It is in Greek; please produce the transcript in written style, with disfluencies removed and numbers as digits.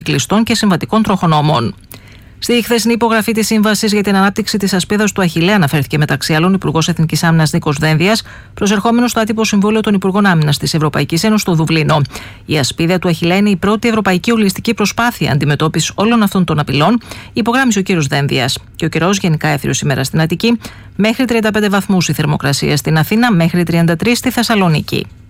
κλειστών και συμβατικών τροχονόμων. Στη χθεσινή υπογραφή της Σύμβασης για την Ανάπτυξη της Ασπίδας του Αχιλλέα αναφέρθηκε μεταξύ άλλων Υπουργός Εθνικής Άμυνας Νίκος Δένδιας, προσερχόμενος στο άτυπο Συμβούλιο των Υπουργών Άμυνας της Ευρωπαϊκής Ένωσης στο Δουβλίνο. Η Ασπίδα του Αχιλλέα είναι η πρώτη ευρωπαϊκή ολιστική προσπάθεια αντιμετώπισης όλων αυτών των απειλών, υπογράμμισε ο κ. Δένδιας. Και ο καιρός γενικά έθριος σήμερα στην Αττική, μέχρι 35 βαθμούς η θερμοκρασία στην Αθήνα, μέχρι 33 στη Θεσσαλονίκη.